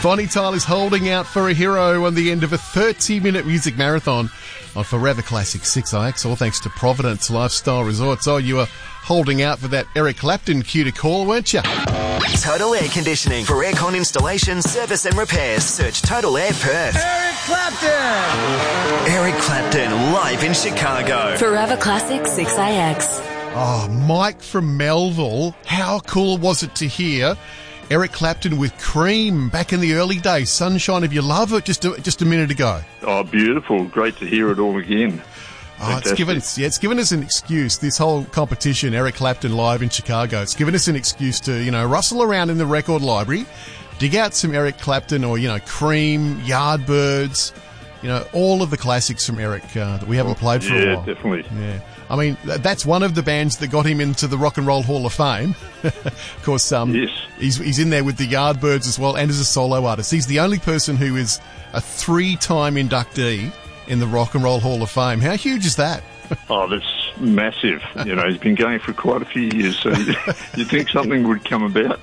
Bonnie Tyler's Holding Out for a Hero on the end of a 30-minute music marathon on Forever Classic 6IX, all thanks to Providence Lifestyle Resorts. Oh, you were holding out for that Eric Clapton cue to call, weren't you? Total Air Conditioning. For aircon installation, service and repairs, search Total Air Perth. Eric Clapton! Eric Clapton, live in Chicago. Forever Classic 6IX. Oh, Mike from Melville, how cool was it to hear Eric Clapton with Cream back in the early days? Sunshine of Your Love, just a minute ago. Oh, beautiful. Great to hear it all again. Oh, it's given us an excuse, this whole competition, Eric Clapton live in Chicago. It's given us an excuse to, rustle around in the record library, dig out some Eric Clapton or, Cream, Yardbirds, all of the classics from Eric that we haven't played for a while. Yeah, definitely. Yeah. I mean, that's one of the bands that got him into the Rock and Roll Hall of Fame. Of course, yes. He's in there with the Yardbirds as well, and as a solo artist. He's the only person who is a 3-time inductee in the Rock and Roll Hall of Fame. How huge is that? Oh, that's massive. He's been going for quite a few years, so you'd think something would come about.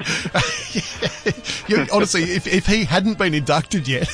Honestly, if he hadn't been inducted yet,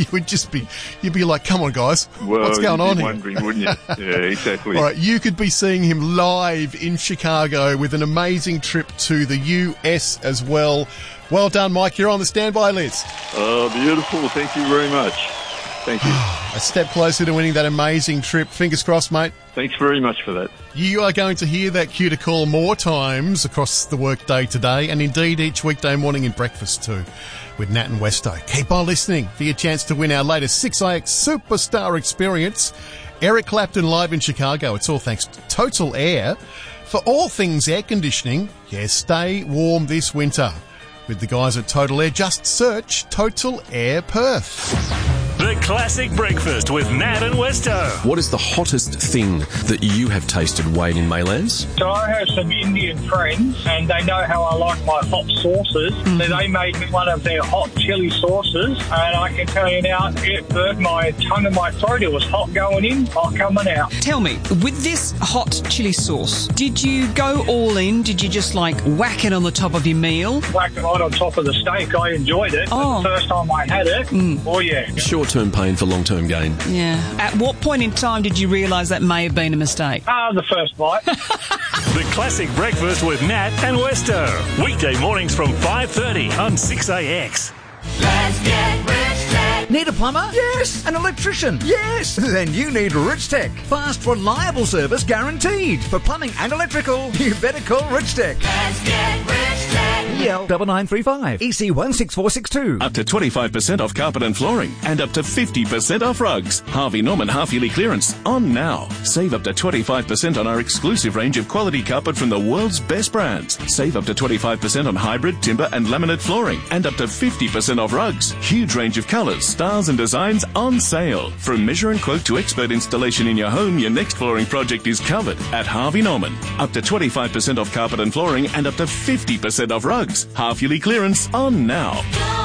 you'd be like, come on, guys, what's going on here? Wondering, wouldn't you? Yeah, exactly. All right, you could be seeing him live in Chicago with an amazing trip to the US as well. Well done, Mike. You're on the standby list. Oh, beautiful. Thank you very much. Thank you. A step closer to winning that amazing trip. Fingers crossed, mate. Thanks very much for that. You are going to hear that cue to call more times across the workday today, and indeed each weekday morning in breakfast too, with Nat and Westo. Keep on listening for your chance to win our latest 6IX Superstar Experience. Eric Clapton live in Chicago. It's all thanks to Total Air. For all things air conditioning, stay warm this winter. With the guys at Total Air, just search Total Air Perth. The Classic Breakfast with Nat and Westo. What is the hottest thing that you have tasted, Wayne, in Maylands? So I have some Indian friends, and they know how I like my hot sauces. So they made me one of their hot chili sauces, and I can tell you now, it burnt my tongue and my throat. It was hot going in, hot coming out. Tell me, with this hot chili sauce, did you go all in? Did you just whack it on the top of your meal? Whack it right on top of the steak. I enjoyed it. Oh. The first time I had it, oh yeah. Short-term pain for long-term gain. Yeah. At what point in time did you realise that may have been a mistake? The first bite. The Classic Breakfast with Nat and Westo. Weekday mornings from 5:30 on 6IX. Let's get rich tech. Need a plumber? Yes. An electrician? Yes. Then you need Rich Tech. Fast, reliable service guaranteed. For plumbing and electrical, you better call Rich Tech. Let's get rich tech. EL 9935 EC 16462. Up to 25% off carpet and flooring and up to 50% off rugs. Harvey Norman half-yearly clearance on now. Save up to 25% on our exclusive range of quality carpet from the world's best brands. Save up to 25% on hybrid, timber and laminate flooring and up to 50% off rugs. Huge range of colours, styles and designs on sale. From measure and quote to expert installation in your home, your next flooring project is covered at Harvey Norman. Up to 25% off carpet and flooring and up to 50% off rugs. Half-yearly clearance on now.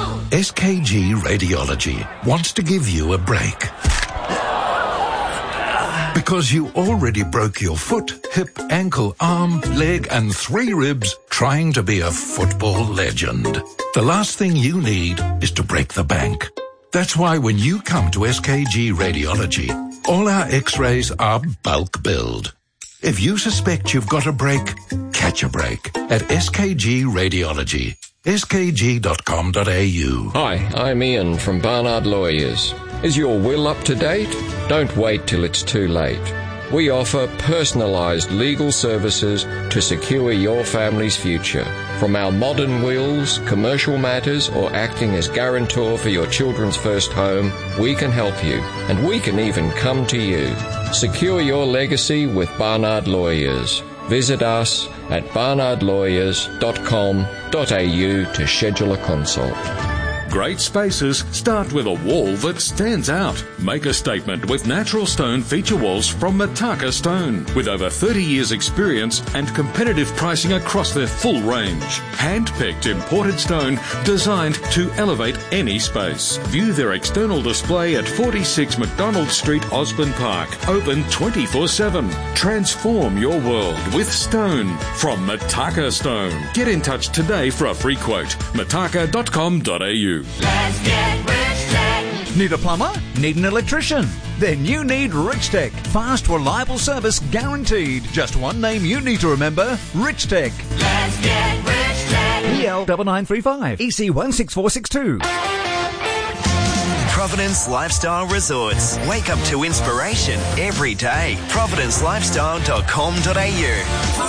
SKG Radiology wants to give you a break. Because you already broke your foot, hip, ankle, arm, leg and 3 ribs trying to be a football legend. The last thing you need is to break the bank. That's why when you come to SKG Radiology, all our x-rays are bulk billed. If you suspect you've got a break, catch a break at SKG Radiology. skg.com.au. Hi, I'm Ian from Barnard Lawyers. Is your will up to date? Don't wait till it's too late. We offer personalised legal services to secure your family's future. From our modern wills, commercial matters, or acting as guarantor for your children's first home, we can help you, and we can even come to you. Secure your legacy with Barnard Lawyers. Visit us at barnardlawyers.com.au to schedule a consult. Great spaces start with a wall that stands out. Make a statement with natural stone feature walls from Mataka Stone. With over 30 years experience and competitive pricing across their full range. Hand-picked imported stone designed to elevate any space. View their external display at 46 McDonald Street, Osborne Park. Open 24/7. Transform your world with stone from Mataka Stone. Get in touch today for a free quote. mataka.com.au. you. Let's get Rich Tech. Need a plumber? Need an electrician? Then you need Rich Tech. Fast, reliable service guaranteed. Just one name you need to remember, Rich Tech. Let's get Rich Tech. PL 9935 EC 16462. Providence Lifestyle Resorts. Wake up to inspiration every day. providencelifestyle.com.au